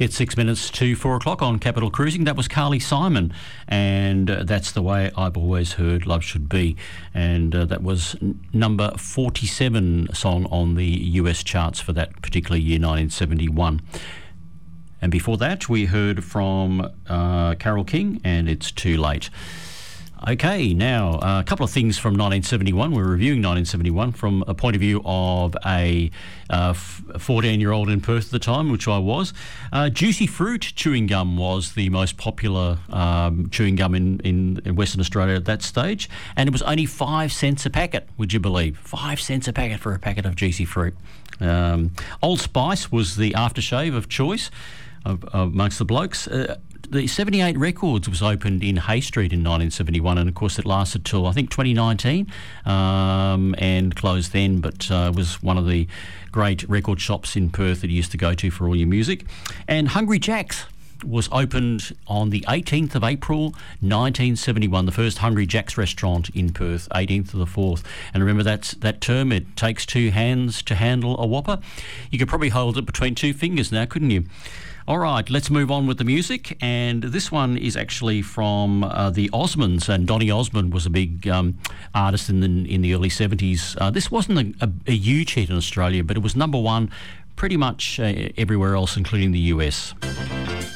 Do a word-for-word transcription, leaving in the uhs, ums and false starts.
It's six minutes to four o'clock on Capital Cruising. That was Carly Simon, and uh, that's the way I've always heard love should be. And uh, that was n- number forty-seven song on the U S charts for that particular year, nineteen seventy-one. And before that, we heard from uh, Carole King, and It's Too Late. Okay, now uh, a couple of things from nineteen seventy-one. We're reviewing nineteen seventy-one from a point of view of a uh, fourteen-year-old in Perth at the time, which I was. Uh, Juicy Fruit chewing gum was the most popular um, chewing gum in, in, in Western Australia at that stage, and it was only five cents a packet, would you believe? Five cents a packet for a packet of Juicy Fruit. Um, Old Spice was the aftershave of choice of, amongst the blokes. Uh, The seventy-eight Records was opened in Hay Street in nineteen seventy-one, and of course it lasted till I think twenty nineteen um, and closed then, but uh, was one of the great record shops in Perth that you used to go to for all your music. And Hungry Jack's was opened on the eighteenth of April nineteen seventy-one, the first Hungry Jack's restaurant in Perth, eighteenth of the fourth. And remember that, that term, it takes two hands to handle a Whopper. You could probably hold it between two fingers now, couldn't you? All right, let's move on with the music, and this one is actually from uh, the Osmonds, and Donny Osmond was a big um, artist in the in the early seventies. Uh, this wasn't a, a, a huge hit in Australia, but it was number one pretty much uh, everywhere else, including the U S.